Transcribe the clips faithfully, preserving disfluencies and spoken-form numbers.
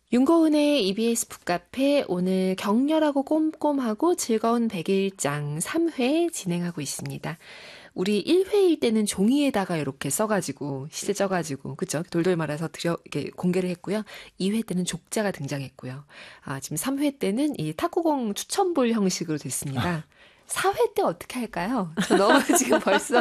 윤고은의 이비에스 북카페 오늘 격렬하고 꼼꼼하고 즐거운 백일장 삼 회 진행하고 있습니다. 우리 일 회일 때는 종이에다가 이렇게 써가지고 시제 써가지고 그쵸? 돌돌 말아서 드려 이렇게 공개를 했고요. 이 회 때는 족자가 등장했고요. 아, 지금 삼 회 때는 이 탁구공 추천볼 형식으로 됐습니다. 사 회 때 어떻게 할까요? 저 너무 지금 벌써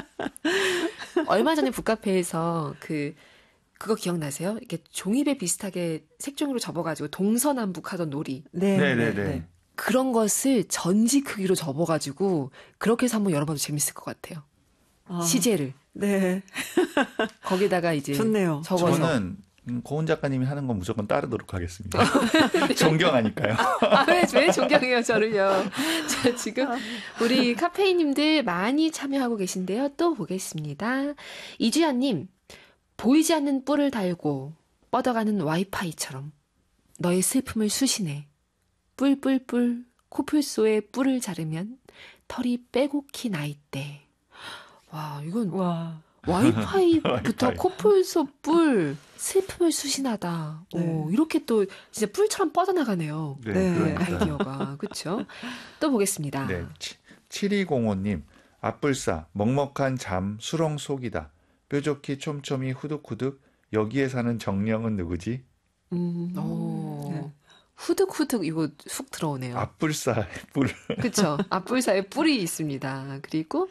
얼마 전에 북카페에서 그 그거 기억나세요? 이렇게 종이배 비슷하게 색종이로 접어가지고 동서남북 하던 놀이. 네, 네네네. 네, 네. 그런 것을 전지 크기로 접어가지고 그렇게 해서 한번 열어봐도 재밌을 것 같아요. 아, 시제를. 네. 거기다가 이제 좋네요. 접어서. 저는 음, 고은 작가님이 하는 건 무조건 따르도록 하겠습니다. 존경하니까요. 아, 왜, 왜 존경해요, 저를요. 자, 지금 우리 카페인님들 많이 참여하고 계신데요. 또 보겠습니다. 이주연님, 보이지 않는 뿔을 달고 뻗어가는 와이파이처럼 너의 슬픔을 수신해. 뿔뿔뿔 코뿔소의 뿔을 자르면 털이 빼곡히 나 있대. 와, 이건 와. 와이파이부터 와이파이. 코뿔소 뿔 슬픔을 수신하다. 네. 오, 이렇게 또 진짜 뿔처럼 뻗어나가네요. 네, 네. 그러니까. 아이디어가. 그렇죠? 또 보겠습니다. 네. 칠이공오님, 앞불싸, 먹먹한 잠, 수렁 속이다. 뾰족히 촘촘히 후둑후둑, 여기에 사는 정령은 누구지? 음. 오, 네. 후득후득 이거 훅 들어오네요. 앞불싸, 뿔. 그렇죠. 앞불사에 뿔이 있습니다. 그리고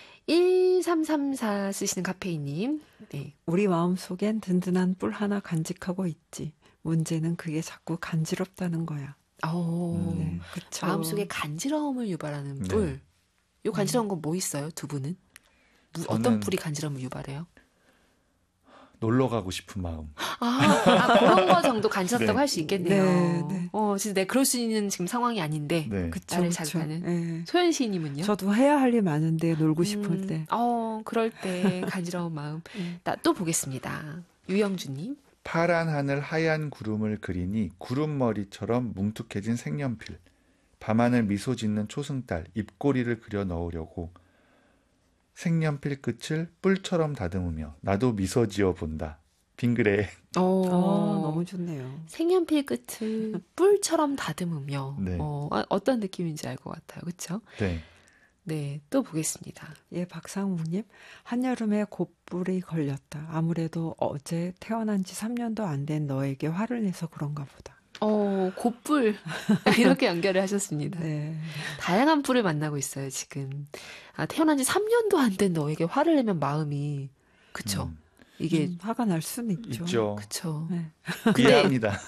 일삼삼사 쓰시는 카페이님. 네. 우리 마음속엔 든든한 뿔 하나 간직하고 있지. 문제는 그게 자꾸 간지럽다는 거야. 오, 음. 그쵸. 마음속에 간지러움을 유발하는 네. 뿔. 요 간지러운 건 뭐 있어요? 두 분은? 무- 어떤 저는- 뿔이 간지러움을 유발해요? 놀러 가고 싶은 마음. 아, 아 그런 거 정도 간지럽다고 네. 할 수 있겠네요. 네, 네. 어, 진짜 내 그럴 수 있는 지금 상황이 아닌데. 네. 그쵸, 나를 그쵸. 자극하는. 네. 소연 시인님은요? 저도 해야 할 일 많은데 놀고 싶을 음, 때. 어, 그럴 때 간지러운 마음. 음. 나 또 보겠습니다. 유영주님. 파란 하늘 하얀 구름을 그리니 구름머리처럼 뭉툭해진 색연필. 밤하늘 미소 짓는 초승달 입꼬리를 그려 넣으려고 색연필 끝을 뿔처럼 다듬으며 나도 미소 지어 본다. 빙그레. 어, 아, 너무 좋네요. 색연필 끝을 뿔처럼 다듬으며 네. 어, 아, 어떤 느낌인지 알 것 같아요. 그렇죠? 네. 네, 또 보겠습니다. 예, 박상무님. 한여름에 곧불이 걸렸다. 아무래도 어제 태어난 지 삼 년도 안 된 너에게 화를 내서 그런가 보다. 어, 곧불 이렇게 연결을 하셨습니다. 네. 다양한 뿔을 만나고 있어요, 지금. 아, 태어난 지 삼 년도 안 된 너에게 화를 내면 마음이 그쵸? 음, 이게 음, 화가 날 수는 있죠. 있죠. 그쵸. 네. 이해합니다.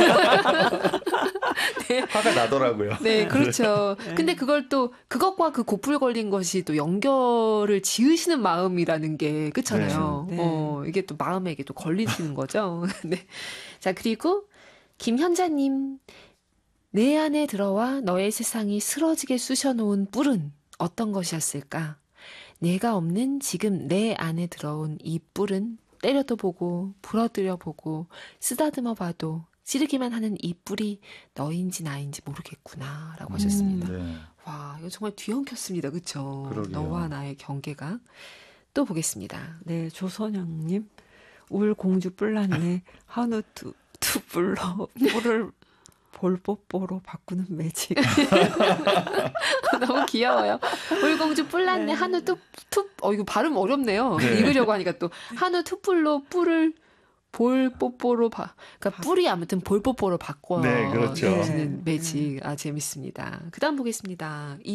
네. 화가 나더라고요. 네, 그렇죠. 근데 그걸 또 그것과 그 곧불 걸린 것이 또 연결을 지으시는 마음이라는 게 그렇잖아요. 네. 어, 이게 또 마음에 이게 또 걸리시는 거죠. 네. 자, 그리고 김현자님, 내 안에 들어와 너의 세상이 쓰러지게 쑤셔놓은 뿔은 어떤 것이었을까? 내가 없는 지금 내 안에 들어온 이 뿔은 때려도 보고 부러뜨려 보고 쓰다듬어 봐도 찌르기만 하는 이 뿔이 너인지 나인지 모르겠구나 라고 하셨습니다. 네. 와, 이거 정말 뒤엉켰습니다. 그쵸? 그러게요. 너와 나의 경계가. 또 보겠습니다. 네, 조선영님. 울 공주 뿔났네. 한우 두, 두 뿔로 뿔을 볼뽀뽀로 바꾸는 매직. 너무 귀여워요. 울공주 뿔났네. 네. 한우 툭, 툭, 어, 이거 발음 어렵네요. 네. 읽으려고 하니까 또 한우 투뿔로 뿔을 볼뽀뽀로 바, 그러니까 뿔이 아무튼 볼뽀뽀로 바꿔 네, 그렇죠. 주는 네. 매직. 아, 재밌습니다. 그 다음 보겠습니다.